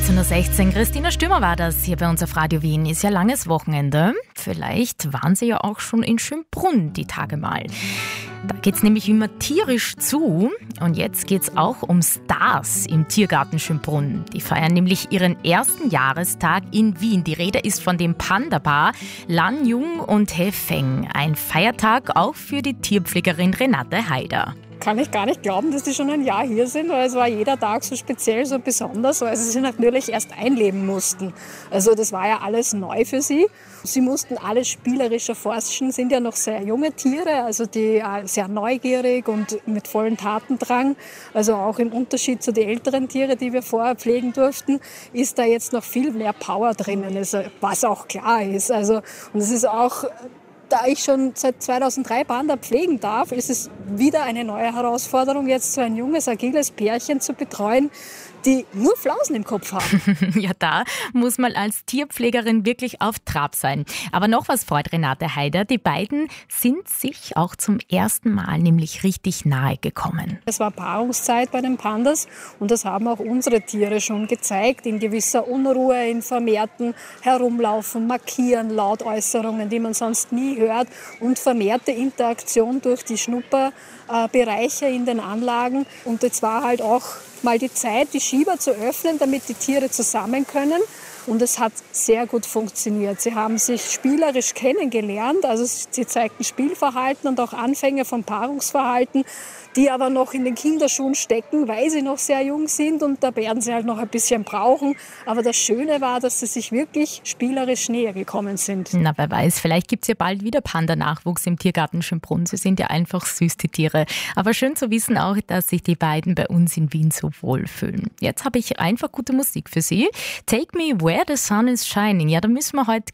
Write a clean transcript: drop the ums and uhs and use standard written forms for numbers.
18.16 Uhr, Christina Stürmer war das hier bei uns auf Radio Wien. Ist ja langes Wochenende. Vielleicht waren Sie ja auch schon in Schönbrunn die Tage mal. Da geht's nämlich immer tierisch zu. Und jetzt geht's auch um Stars im Tiergarten Schönbrunn. Die feiern nämlich ihren ersten Jahrestag in Wien. Die Rede ist von dem Panda-Paar Lan Jung und He Feng. Ein Feiertag auch für die Tierpflegerin Renate Haider. Kann ich gar nicht glauben, dass die schon ein Jahr hier sind, weil es war jeder Tag so speziell, so besonders, weil sie sich natürlich erst einleben mussten. Also das war ja alles neu für sie. Sie mussten alles spielerisch erforschen, sind ja noch sehr junge Tiere, also die sehr neugierig und mit vollen Tatendrang. Also auch im Unterschied zu den älteren Tieren, die wir vorher pflegen durften, ist da jetzt noch viel mehr Power drinnen, also, was auch klar ist. Also, und es ist auch... Da ich schon seit 2003 Panda pflegen darf, ist es wieder eine neue Herausforderung, jetzt so ein junges, agiles Pärchen zu betreuen, die nur Flausen im Kopf haben. Ja, da muss man als Tierpflegerin wirklich auf Trab sein. Aber noch was freut Renate Haider. Die beiden sind sich auch zum ersten Mal nämlich richtig nahe gekommen. Es war Paarungszeit bei den Pandas und das haben auch unsere Tiere schon gezeigt. In gewisser Unruhe, in vermehrten Herumlaufen, Markieren, Lautäußerungen, die man sonst nie hört und vermehrte Interaktion durch die Schnupperbereiche in den Anlagen. Und jetzt war halt auch mal die Zeit, die Schieber zu öffnen, damit die Tiere zusammen können. Und es hat sehr gut funktioniert. Sie haben sich spielerisch kennengelernt, also sie zeigten Spielverhalten und auch Anfänge von Paarungsverhalten, die aber noch in den Kinderschuhen stecken, weil sie noch sehr jung sind und da werden sie halt noch ein bisschen brauchen. Aber das Schöne war, dass sie sich wirklich spielerisch näher gekommen sind. Na, wer weiß, vielleicht gibt es ja bald wieder Panda-Nachwuchs im Tiergarten Schönbrunn. Sie sind ja einfach süß, die Tiere. Aber schön zu wissen auch, dass sich die beiden bei uns in Wien so wohlfühlen. Jetzt habe ich einfach gute Musik für Sie. Take Me Where the Sun is Shining. Ja, da müssen wir heute